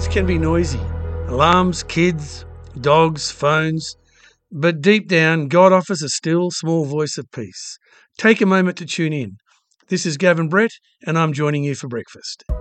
Surroundings can be noisy. Alarms, kids, dogs, phones. But deep down, God offers a still, small voice of peace. Take a moment to tune in. This is Gavin Brett, and I'm joining you for breakfast.